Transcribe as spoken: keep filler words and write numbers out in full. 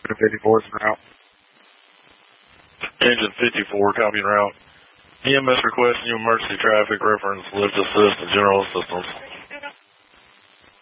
fifty-four is en route. Engine fifty-four, copy en route. E M S requesting you emergency traffic reference lift assist and general assistance.